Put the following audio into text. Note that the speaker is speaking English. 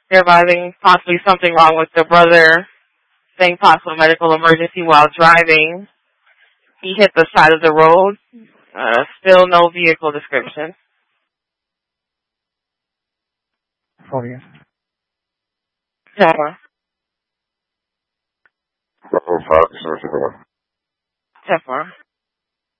Surviving possibly something wrong with the brother, saying possible medical emergency while driving. He hit the side of the road. Still no vehicle description. For you. 10-4. 5 10-4.